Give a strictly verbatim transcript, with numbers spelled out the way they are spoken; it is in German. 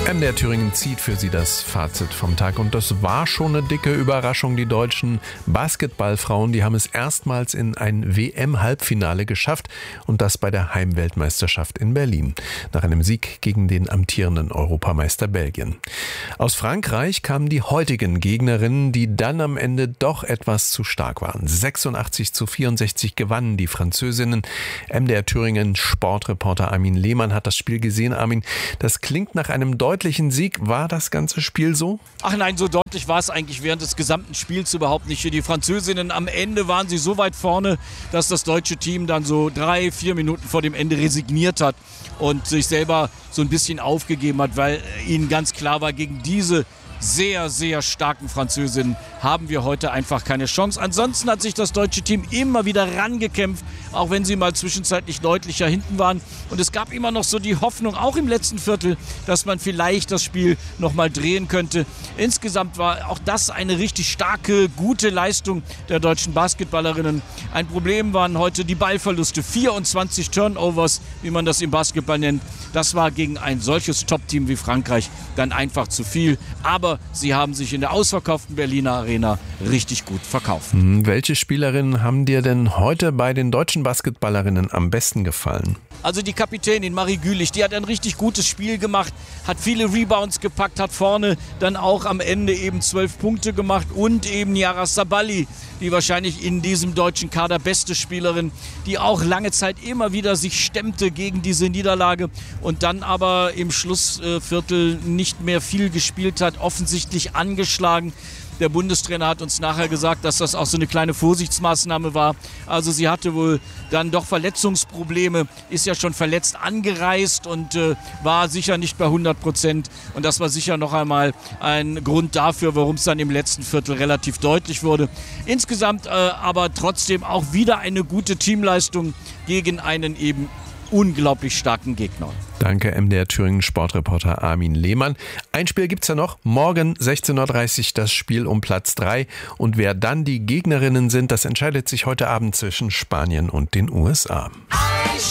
M D R Thüringen zieht für Sie das Fazit vom Tag. Und das war schon eine dicke Überraschung. Die deutschen Basketballfrauen, die haben es erstmals in ein W M-Halbfinale geschafft. Und das bei der Heimweltmeisterschaft in Berlin. Nach einem Sieg gegen den amtierenden Europameister Belgien. Aus Frankreich kamen die heutigen Gegnerinnen, die dann am Ende doch etwas zu stark waren. sechsundachtzig zu vierundsechzig gewannen die Französinnen. M D R Thüringen Sportreporter Armin Lehmann hat das Spiel gesehen. Armin, das klingt nach einem deutlichen Sieg. War das ganze Spiel so? Ach nein, so deutlich war es eigentlich während des gesamten Spiels überhaupt nicht. Für die Französinnen am Ende waren sie so weit vorne, dass das deutsche Team dann so drei, vier Minuten vor dem Ende resigniert hat und sich selber so ein bisschen aufgegeben hat, weil ihnen ganz klar war, gegen diese sehr, sehr starken Französinnen haben wir heute einfach keine Chance. Ansonsten hat sich das deutsche Team immer wieder rangekämpft, auch wenn sie mal zwischenzeitlich deutlicher hinten waren. Und es gab immer noch so die Hoffnung, auch im letzten Viertel, dass man vielleicht das Spiel noch mal drehen könnte. Insgesamt war auch das eine richtig starke, gute Leistung der deutschen Basketballerinnen. Ein Problem waren heute die Ballverluste. vierundzwanzig Turnovers, wie man das im Basketball nennt. Das war gegen ein solches Top-Team wie Frankreich dann einfach zu viel. Aber sie haben sich in der ausverkauften Berliner Arena richtig gut verkauft. Welche Spielerinnen haben dir denn heute bei den deutschen Basketballerinnen am besten gefallen? Also die Kapitänin Marie Gülich, die hat ein richtig gutes Spiel gemacht, hat viele Rebounds gepackt, hat vorne dann auch am Ende eben zwölf Punkte gemacht und eben Yara Sabali, die wahrscheinlich in diesem deutschen Kader beste Spielerin, die auch lange Zeit immer wieder sich stemmte gegen diese Niederlage und dann aber im Schlussviertel nicht mehr viel gespielt hat, offensichtlich angeschlagen. Der Bundestrainer hat uns nachher gesagt, dass das auch so eine kleine Vorsichtsmaßnahme war. Also sie hatte wohl dann doch Verletzungsprobleme, ist ja schon verletzt angereist und äh, war sicher nicht bei hundert Prozent. Und das war sicher noch einmal ein Grund dafür, warum es dann im letzten Viertel relativ deutlich wurde. Insgesamt äh, aber trotzdem auch wieder eine gute Teamleistung gegen einen eben unglaublich starken Gegner. Danke, M D R Thüringen Sportreporter Armin Lehmann. Ein Spiel gibt's ja noch. Morgen sechzehn Uhr dreißig das Spiel um Platz drei. Und wer dann die Gegnerinnen sind, das entscheidet sich heute Abend zwischen Spanien und den U S A.